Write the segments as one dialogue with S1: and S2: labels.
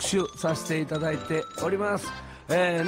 S1: 集させていただいております。メ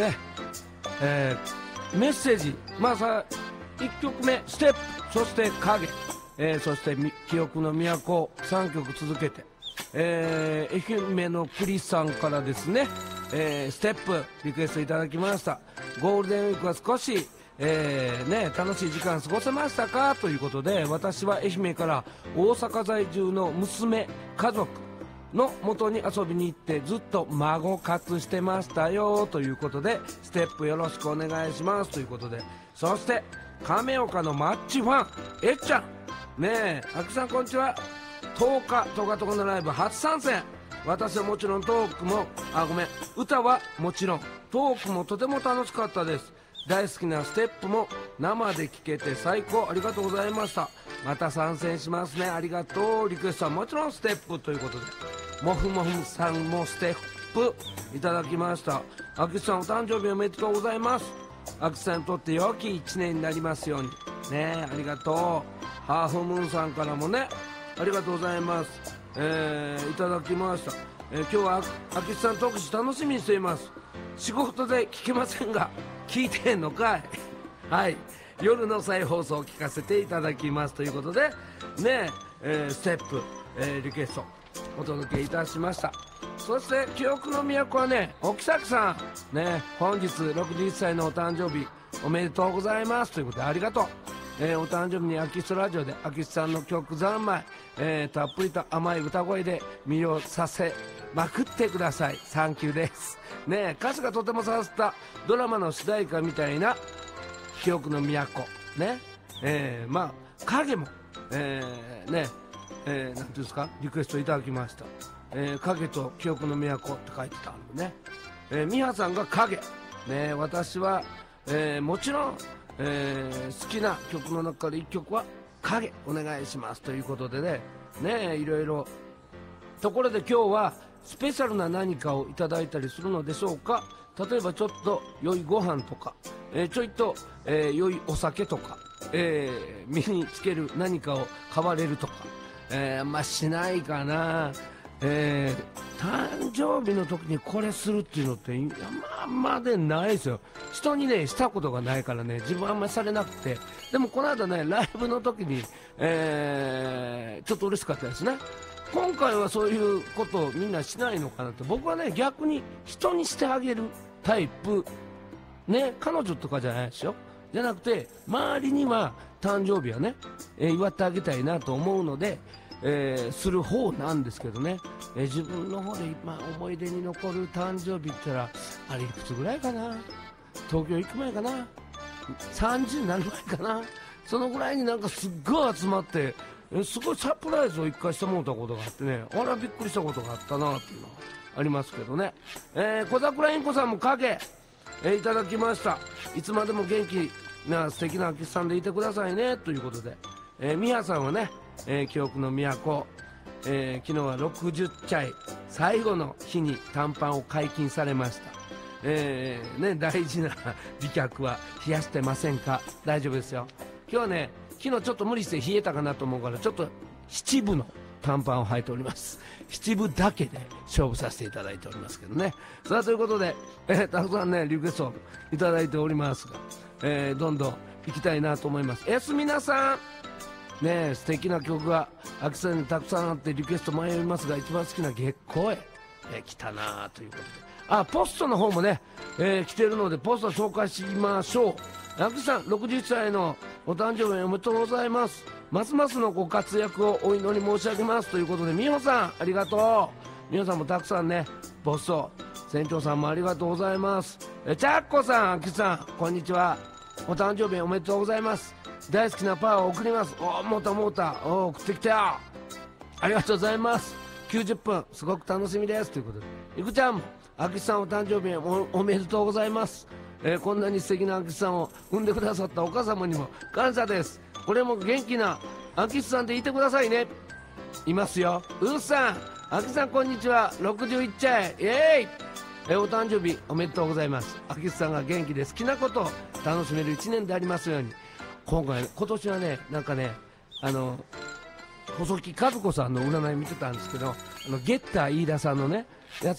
S1: ッセージ、まず1曲目ステップ、そして影、そして記憶の都3曲続けて、愛媛のクリスさんからですね、ステップリクエストいただきました。ゴールデンウィークは少し、楽しい時間過ごせましたかということで、私は愛媛から大阪在住の娘家族の元に遊びに行ってずっと孫活してましたよということで、ステップよろしくお願いしますということで、そして亀岡のマッチファンえっちゃんねえ、あきさんこんにちは。10日トカトカのライブ初参戦。私はもちろんトークも歌はもちろんトークもとても楽しかったです。大好きなステップも生で聴けて最高、ありがとうございました。また参戦しますね、ありがとう。リクエストはもちろんステップということで、もふもふさんもステップいただきました。あきさんお誕生日おめでとうございます。あきさんにとって良き1年になりますようにね、ありがとう。ハーフムーンさんからもね、ありがとうございます。いただきました。今日はあきさん特集楽しみにしています。仕事で聞けませんが聞いてんのかいはい、夜の再放送を聞かせていただきますということでね、ステップ、リクエストお届けいたしました。そして記憶の都はね、沖崎さんね、本日61歳のお誕生日おめでとうございますということで、ありがとう。お誕生日にアキストラジオでアキスさんの曲三昧、たっぷりと甘い歌声で魅了させまくってください。サンキューですね。歌詞がとても刺さったドラマの主題歌みたいな記憶の都ね、影も、なんていうんですか、リクエストいただきました。影と記憶の都って書いてたんでね、美羽さんが影ね、私は、もちろん好きな曲の中で1曲は影お願いしますということでね、いろいろところで今日はスペシャルな何かをいただいたりするのでしょうか。例えばちょっと良いご飯とか、ちょいと、良いお酒とか、身につける何かを買われるとか、しないかな。誕生日の時にこれするっていうのって今までないですよ。人にねしたことがないからね、自分あんまりされなくて。でもこの間ねライブの時に、ちょっと嬉しかったですね。今回はそういうことをみんなしないのかなって。僕はね逆に人にしてあげるタイプね、彼女とかじゃないですよ。じゃなくて周りには誕生日はね、祝ってあげたいなと思うので、する方なんですけどね、自分の方で今思い出に残る誕生日って言ったら、あれいくつぐらいかな、東京行く前かな、30になる前かな、そのぐらいになんかすっごい集まって、すごいサプライズを一回してもらったことがあってね、あらびっくりしたことがあったなっていうのはありますけどね。小桜インコさんも影、いただきました。いつまでも元気な素敵なアキさんでいてくださいねということで、ミハさんはね、記憶の都、昨日は60歳最後の日に短パンを解禁されました。大事な美脚は冷やしてませんか。大丈夫ですよ。今日はね、昨日ちょっと無理して冷えたかなと思うから、ちょっと七分の短パンを履いております。七分だけで勝負させていただいておりますけどね。さあということで、たくさんねリクエストいただいておりますが、どんどん行きたいなと思います。皆さんね、素敵な曲がアキさんにたくさんあってリクエスト迷いますが、一番好きな月光へ、来たなということで、ポストの方もね、来てるのでポスト紹介しましょう。アキさん60歳のお誕生日おめでとうございます。ますますのご活躍をお祈り申し上げますということで、美穂さんありがとう。美穂さんもたくさんねポスト、船長さんもありがとうございます。チャッコさん、アキさんこんにちは。お誕生日おめでとうございます。大好きなパワーを送ります。もうた送ってきたよ。ありがとうございます。90分すごく楽しみですということで、いくちゃんもあきさんお誕生日 おめでとうございます。こんなに素敵なあきさんを産んでくださったお母様にも感謝です。これも元気なあきさんでいてくださいね。いますよ。うーさん、あきさんこんにちは。61歳イエーイ、お誕生日おめでとうございます。あきさんが元気で好きなことを楽しめる1年でありますように。今年はね、なんかね、細木和子さんの占い見てたんですけど、ゲッター飯田さんのねやつ